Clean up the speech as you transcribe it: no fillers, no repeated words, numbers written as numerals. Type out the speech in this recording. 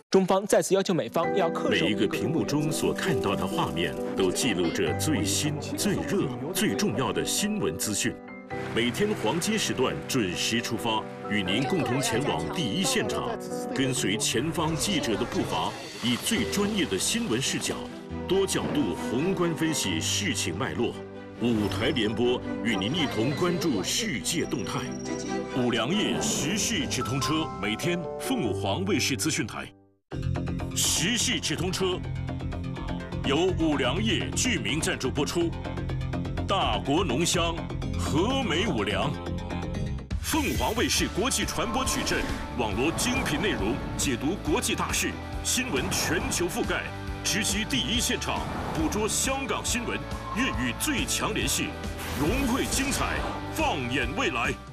中方再次要求美方要恪守每一个屏幕中所看到的画面，都记录着最新、最热、最重要的新闻资讯。每天黄金时段准时出发，与您共同前往第一现场，跟随前方记者的步伐，以最专业的新闻视角、多角度宏观分析事情脉络。5台联播与您一同关注世界动态。5粮液时事直通车，每天凤凰卫视资讯台。时事直通车由5粮液居民赞助播出，大国浓香，和美5粮。凤凰卫视国际传播矩阵，网罗精品内容，解读国际大事，新闻全球覆盖，直击第一现场，捕捉香港新闻，粤语最强联系，融汇精彩，放眼未来。